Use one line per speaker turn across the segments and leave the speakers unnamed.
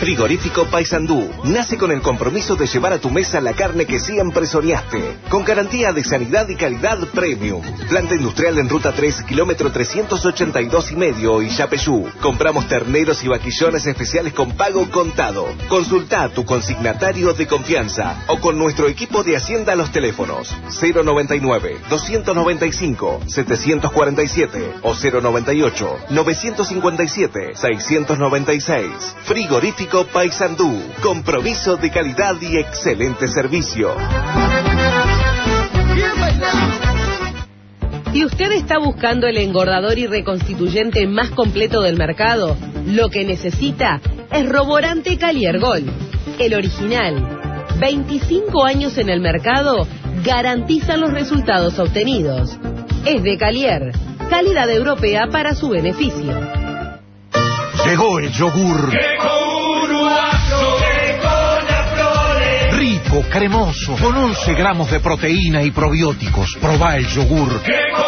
Frigorífico Paysandú nace con el compromiso de llevar a tu mesa la carne que siempre soñaste, con garantía de sanidad y calidad premium. Planta industrial en Ruta 3, kilómetro 382,5 y Yapeyú. Compramos terneros y vaquillones especiales con pago contado. Consulta a tu consignatario de confianza o con nuestro equipo de Hacienda a los teléfonos 099-295-747 o 098-957-696. Frigorífico Paysandú. Compromiso de calidad y excelente servicio.
Si usted está buscando el engordador y reconstituyente más completo del mercado, lo que necesita es Roborante Calier Gold, el original. 25 años en el mercado garantizan los resultados obtenidos. Es de Calier, calidad europea para su beneficio.
Llegó el yogur. Rico, cremoso, con 11 gramos de proteína y probióticos. Probá el yogur.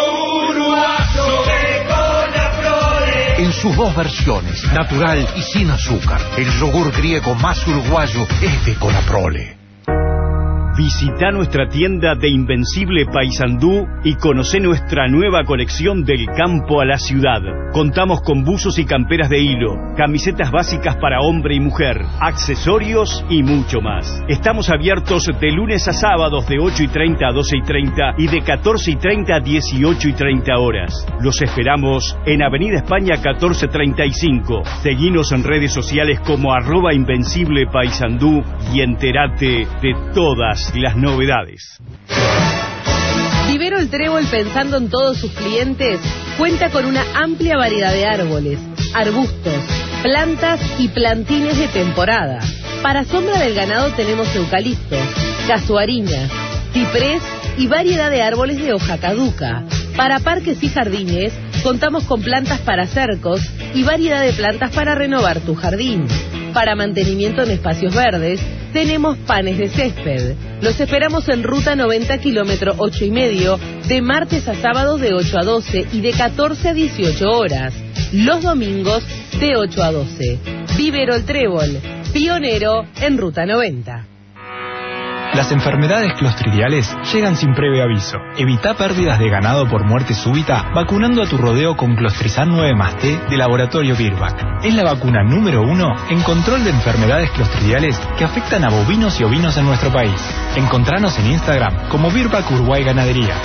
En sus dos versiones, natural y sin azúcar. El yogur griego más uruguayo es de Conaprole.
Visita nuestra tienda de Invencible Paysandú y conoce nuestra nueva colección del campo a la ciudad. Contamos con buzos y camperas de hilo, camisetas básicas para hombre y mujer, accesorios y mucho más. Estamos abiertos de lunes a sábados de 8:30 a 12:30 y de 14:30 a 18:30 horas. Los esperamos en Avenida España 1435. Seguinos en redes sociales como @Invencible Paysandú y entérate de todas las novedades.
Vivero El Trébol, pensando en todos sus clientes, cuenta con una amplia variedad de árboles, arbustos, plantas y plantines de temporada. Para sombra del ganado tenemos eucaliptos, casuarinas, ciprés y variedad de árboles de hoja caduca. Para parques y jardines contamos con plantas para cercos y variedad de plantas para renovar tu jardín. Para mantenimiento en espacios verdes tenemos panes de césped. Los esperamos en Ruta 90, kilómetro 8,5, de martes a sábados de 8 a 12 y de 14 a 18 horas. Los domingos de 8 a 12. Vivero El Trébol, pionero en Ruta 90.
Las enfermedades clostridiales llegan sin previo aviso. Evita pérdidas de ganado por muerte súbita vacunando a tu rodeo con Clostrizan 9+T de Laboratorio Virbac. Es la vacuna número 1 en control de enfermedades clostridiales que afectan a bovinos y ovinos en nuestro país. Encontranos en Instagram como Virbac Uruguay Ganadería.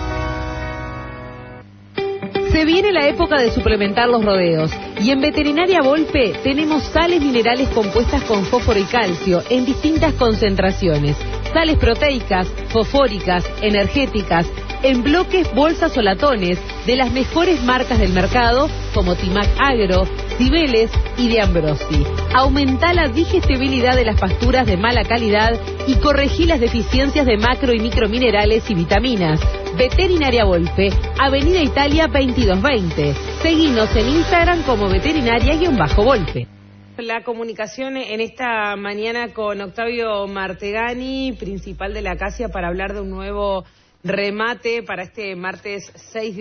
Se viene la época de suplementar los rodeos y en Veterinaria Volpe tenemos sales minerales compuestas con fósforo y calcio en distintas concentraciones. Sales proteicas, fosfóricas, energéticas, en bloques, bolsas o latones de las mejores marcas del mercado como Timac Agro, Cibeles y de Ambrosi. Aumenta la digestibilidad de las pasturas de mala calidad y corregí las deficiencias de macro y microminerales y vitaminas. Veterinaria Volpe, Avenida Italia 2220. Seguinos en Instagram como veterinaria_Volpe. La comunicación en esta mañana con Octavio Martegani, principal de la Acacia, para hablar de un nuevo remate para este martes 6 de